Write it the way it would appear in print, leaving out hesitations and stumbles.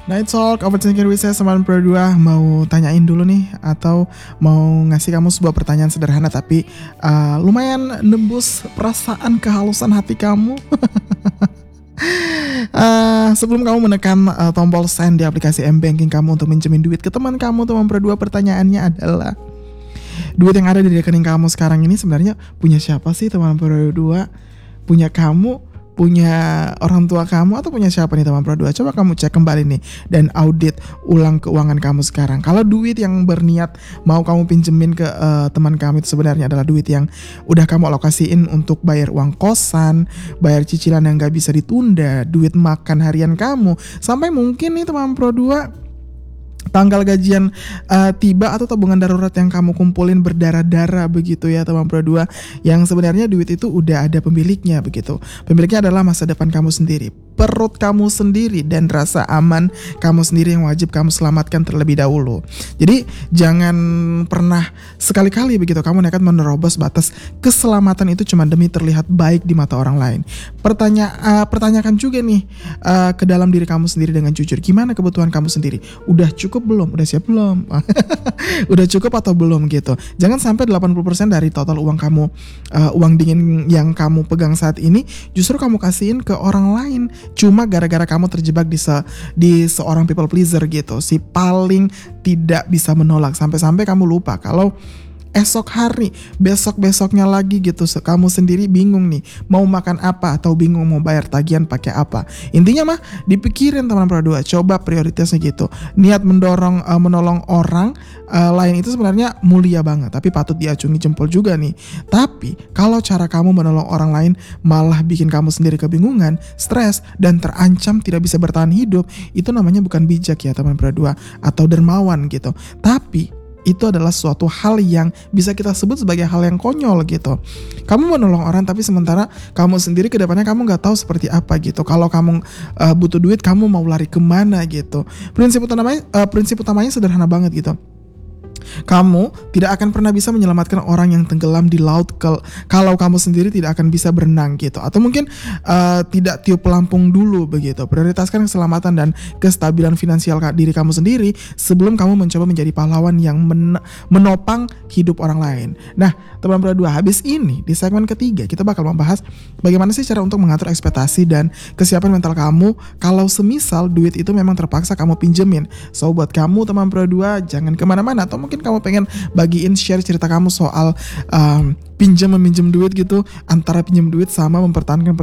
Night Talk Overthinking with saya 92 mau tanyain dulu nih atau mau ngasih kamu sebuah pertanyaan sederhana tapi lumayan nembus perasaan kehalusan hati kamu. Sebelum kamu menekan tombol send di aplikasi M-Banking kamu untuk minjemin duit ke teman kamu, teman berdua, pertanyaannya adalah duit yang ada di rekening kamu sekarang ini sebenarnya punya siapa sih teman berdua? Punya kamu? Punya orang tua kamu atau punya siapa nih teman berdua? Coba kamu cek kembali nih dan audit ulang keuangan kamu sekarang. Kalau duit yang berniat mau kamu pinjemin ke teman kamu itu sebenarnya adalah duit yang udah kamu alokasiin untuk bayar uang kosan, bayar cicilan yang gak bisa ditunda, duit makan harian kamu, sampai mungkin nih teman berdua tanggal gajian tiba atau tabungan darurat yang kamu kumpulin berdarah-darah begitu ya teman berdua, yang sebenarnya duit itu udah ada pemiliknya begitu. Pemiliknya adalah masa depan kamu sendiri, perut kamu sendiri, dan rasa aman kamu sendiri yang wajib kamu selamatkan terlebih dahulu. Jadi jangan pernah sekali-kali begitu kamu nekat menerobos batas keselamatan itu cuma demi terlihat baik di mata orang lain. Pertanyakan juga nih ke dalam diri kamu sendiri dengan jujur, gimana kebutuhan kamu sendiri? Udah cukup belum? Udah siap belum? Udah cukup atau belum gitu. Jangan sampai 80% dari total uang kamu, uang dingin yang kamu pegang saat ini justru kamu kasihin ke orang lain cuma gara-gara kamu terjebak di seorang people pleaser gitu, si paling tidak bisa menolak, sampai-sampai kamu lupa kalau esok hari, besok-besoknya lagi gitu kamu sendiri bingung nih mau makan apa atau bingung mau bayar tagihan pakai apa. Intinya mah dipikirin teman berdua, coba prioritasnya gitu. Niat menolong orang lain itu sebenarnya mulia banget, tapi patut diacungi jempol juga nih. Tapi kalau cara kamu menolong orang lain malah bikin kamu sendiri kebingungan, stres, dan terancam tidak bisa bertahan hidup, itu namanya bukan bijak ya teman berdua atau dermawan gitu. Tapi itu adalah suatu hal yang bisa kita sebut sebagai hal yang konyol gitu. Kamu menolong orang tapi sementara kamu sendiri kedepannya kamu gak tahu seperti apa gitu. Kalau kamu butuh duit, kamu mau lari kemana gitu. Prinsip utamanya sederhana banget gitu. Kamu tidak akan pernah bisa menyelamatkan orang yang tenggelam di laut kalau kamu sendiri tidak akan bisa berenang gitu. Atau mungkin tidak tiup pelampung dulu begitu. Prioritaskan keselamatan dan kestabilan finansial diri kamu sendiri sebelum kamu mencoba menjadi pahlawan yang menopang hidup orang lain. Nah teman berdua, habis ini di segmen ketiga kita bakal membahas bagaimana sih cara untuk mengatur ekspektasi dan kesiapan mental kamu kalau semisal duit itu memang terpaksa kamu pinjemin. So buat kamu teman berdua, jangan kemana-mana, atau mungkin kamu pengen bagiin share cerita kamu soal pinjam meminjam duit gitu, antara pinjam duit sama mempertahankan